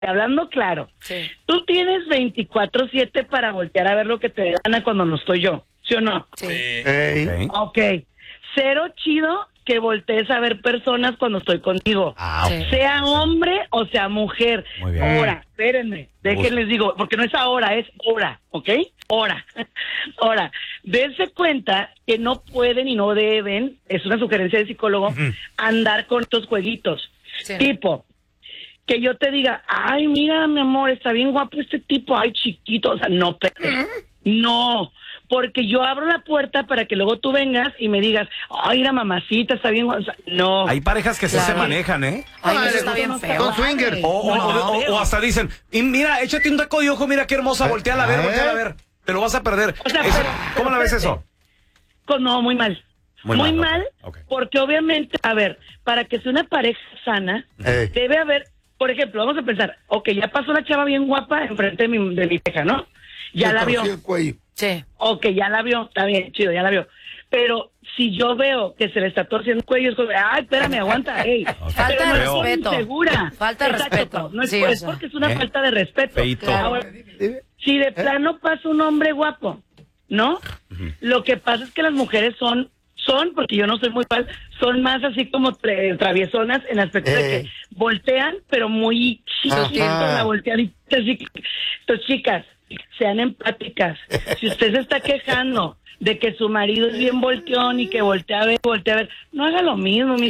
hablando claro. Sí. Tú tienes 24/7 para voltear a ver lo que te gana cuando no estoy yo, ¿sí o no? Sí. Ey. Ok. Cero chido que voltees a ver personas cuando estoy contigo. Sí. Sea hombre o sea mujer. Muy bien. Ahora, espérenme, déjenles digo, porque no es ahora, es hora, ¿ok? Hora. Ahora, dense cuenta que no pueden y no deben, es una sugerencia del psicólogo, andar con estos jueguitos. Sí. Tipo, que yo te diga, ay, mira, mi amor, está bien guapo este tipo, ay, chiquito, o sea, no, no, porque yo abro la puerta para que luego tú vengas y me digas, ay, la mamacita, está bien guapa, o sea, no. Hay parejas que sí Claro. se manejan, ¿eh? Ay, Ay, eso está no, bien no, feo. con swinger. O hasta dicen, y mira, échate un taco de ojo, mira qué hermosa, volteala a ver, volteala a ver. Te lo vas a perder. O sea, ¿Cómo la ves eso? No, muy mal. Muy Muy mal, mal, ok. porque obviamente, a ver, para que sea una pareja sana, Ey. debe haber, por ejemplo, vamos a pensar, ok, ya pasó la chava bien guapa enfrente de mi pareja, ¿no? Ya Se la vio. torció el cuello. Sí. Ok, ya la vio, está bien, chido, ya la vio. Pero si yo veo que se le está torciendo el cuello, es como, ay, espérame, aguanta, ey. Falta Pero de no es por respeto. insegura. Falta de Exacto, respeto. No es, Sí, es o sea. porque es una falta de respeto. Feíto. Claro. Ahora, si de plano pasa un hombre guapo, ¿no? Lo que pasa es que las mujeres son, porque yo no soy muy mal, son más así como traviesonas en aspecto de que voltean, pero muy chiquitos la voltean. Entonces, chicas, sean empáticas. Si usted se está quejando de que su marido es bien volteón y que voltea a ver, no haga lo mismo, mi